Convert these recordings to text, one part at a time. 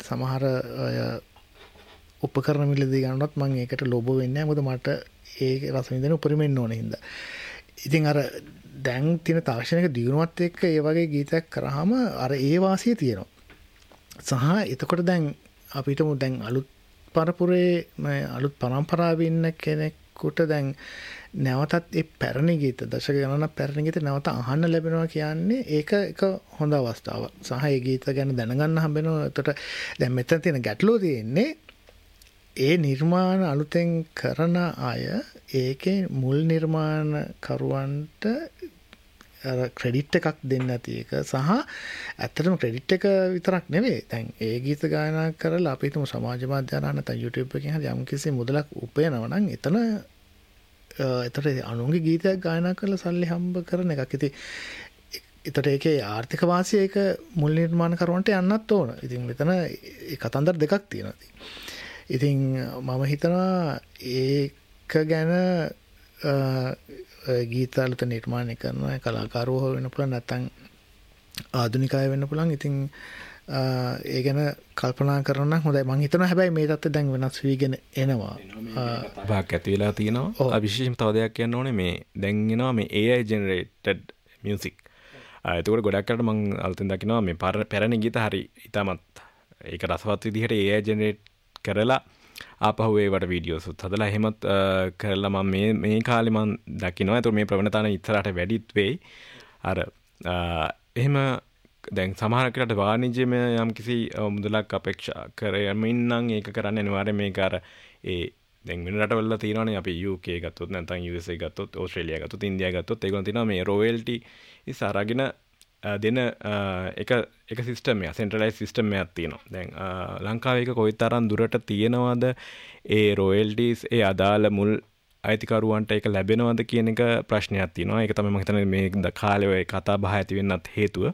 සමහර උපකරණ මිලදී ගන්නවත් මම ඒකට ලෝභ වෙන්නේ නැහැ. මොකද මට ඒ රස විඳින උපරිමෙන්න ඕනේ හින්දා. ඉතින් අර දැන් තියෙන තාක්ෂණික දියුණුවත් එක්ක ඒ වගේ ගීතයක් කරාම අර ඒ වාසිය තියෙනවා. සහ එතකොට දැන් අපිට දැන් අලුත් පරපුරේ අලුත් පරම්පරාවේ ඉන්න කෙනෙකුට දැන් නැවතත් ඒ පැරණි ගීත දශක ගණනක් පැරණි ගීත නැවත අහන්න ලැබෙනවා කියන්නේ ඒක එක හොඳ අවස්ථාවක්. සහ ඒ ගීත ගැන දැනගන්න හම්බෙනවා. එතකොට දැන් මෙතන තියෙන ගැටලුව තියෙන්නේ ඒ නිර්මාණ අලුතෙන් කරන අය ඒකේ මුල් නිර්මාණකරුවන්ට ක්‍රෙඩිට් එකක් දෙන්න නැති එක සහ ඇත්තටම ක්‍රෙඩිට් එක විතරක් නෙවෙයි. දැන් ඒ ගීත ගායනා කරලා අපි හිතමු සමාජ මාධ්‍ය හරහා නැත්නම් YouTube එකකින් හරි යම්කිසි මුදලක් උපයනවා නම් එතන අනුන්ගේ ගීතයක් ගායනා කරලා සල්ලි හම්බ කරන එකක්. ඉතින් එතකොට ඒකේ ආර්ථික වාසිය ඒක මුල් නිර්මාණකරුවන්ට යන්නත් ඕන. ඉතින් මෙතන ඒ කතන්දර දෙකක් තියෙනවා. ඉතින් මම හිතනවා ඒක ගැන ගීත අලුත නිර්මාණය කරන කලාකාරවෝ වෙන්න පුළුවන් නැත්නම් ආධුනික අය වෙන්න පුළුවන්. ඉතින් ඒ ගැන කල්පනා කරනවා නම් හොඳයි. මම හිතනවා හැබැයි මේ තත්ත්වය දැන් වෙනස් වීගෙන එනවා. භාගයක් ඇති වෙලා තියෙනවා. විශේෂම තව දෙයක් කියන්න ඕනේ මේ දැන් එනවා මේ AI generated music. ඒකෝට ගොඩක් අයට මම අලුතෙන් දකිනවා මේ පැරණි ගීත හරි ඉතාමත් ඒක රසවත් විදිහට AI generate කරලා ආපහු ඒවට වීඩියෝස් හදලා එහෙමත් කරලා මම මේ කාලේ මම දකිනවා. ඒතකොට මේ ප්‍රවණතාවන ඉස්සරහට වැඩිත් වෙයි. අර එහෙම දැන් සමහර කෙනාට වාණිජ්‍යමය යම්කිසි මුදලක් අපේක්ෂා කරමින් නම් ඒක කරන්න අනිවාර්යයෙන් මේක අර ඒ දැන් වෙන රටවල තියෙනවානේ අපි UK ගත්තොත් නැත්නම් USA ගත්තොත් ඕස්ට්‍රේලියා ගත්තොත් ඉන්දියා ගත්තොත් ඒගොල්ලෝ තියෙනවා මේ රොයල්ටි ඉස් අරගෙන දෙන එක සිස්ටම් එක සෙන්ට්‍රලයිස් සිස්ටම් එකක් තියෙනවා. දැන් ලංකාවේ එක කොයිතරම් දුරට තියෙනවද ඒ රොයල්ටිස් ඒ අදාළ මුල් අයිතිකරුවන්ට ඒක ලැබෙනවද කියන එක ප්‍රශ්නයක් තියෙනවා. ඒක තමයි මම හිතන්නේ මේ කාලේ ඔය කතා බහ ඇති වෙන්නත් හේතුව.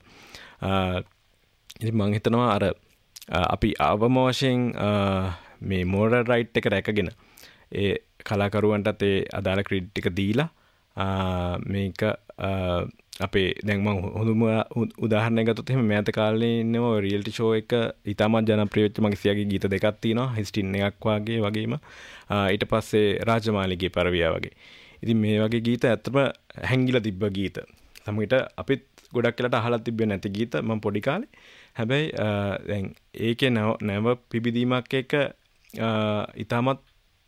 ඉතින් මම හිතනවා අර අපි අවම වශයෙන් මේ මෝරල් රයිට් එක රැකගෙන ඒ කලාකරුවන්ටත් ඒ අදාළ ක්‍රෙඩිට් එක දීලා මේක අපේ දැන් මම හොඳම උදාහරණයක් ගත්තොත් එහෙම මෑත කාලේ ඉන්නව රියැලිටි ෂෝ එක ඉතාමත් ජනප්‍රිය වෙච්ච මගේ සියාගේ ගීත දෙකක් තියෙනවා. හිස්ටින් එකක් වගේම ඊට පස්සේ රාජමාලිගේ පරවියා වගේ. ඉතින් මේ වගේ ගීත ඇත්තම හැංගිලා තිබ්බ ගීත. සමහරවිට අපිත් ගොඩක් වෙලාට අහලා තිබ්බේ නැති ගීත මම පොඩි කාලේ. හැබැයි දැන් ඒකේ නැව පිබිදීමක් එක ඉතාමත්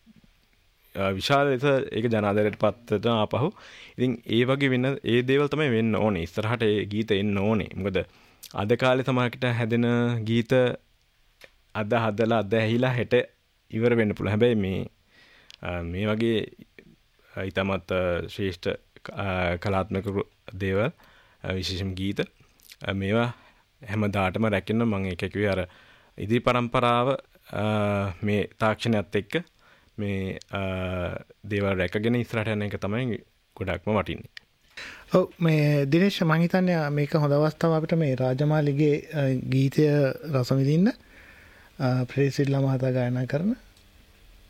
විශාල ලෙස ඒක ජනාදරයට පත් වෙන ආපහු. ඉතින් ඒ වගේ වෙන ඒ දේවල් තමයි වෙන්න ඕනේ. ඉස්සරහට ඒ ගීත එන්න ඕනේ. මොකද අද කාලේ සමහරකට හැදෙන ගීත අද හදලා අද ඇහිලා හෙට ඉවර වෙන්න පුළුවන්. හැබැයි මේ වගේ ඊටමත් ශ්‍රේෂ්ඨ කලාත්මක දේවල් විශේෂම ගීත මේවා හැමදාටම රැකෙන්න මම ඒක කිව්වේ අර ඉදිරි පරම්පරාව මේ තාක්ෂණයත් එක්ක මේ දේවල් රැකගෙන ඉස්සරහට යන එක තමයි ගොඩක්ම වටින්නේ. ඔව් මේ දිනේෂ් මම හිතන්නේ මේක හොඳ අවස්ථාවක් අපිට මේ රාජමාලිගේ ගීතය රස විඳින්න ප්‍රේසිල්ලා මහතා ගායනා කරන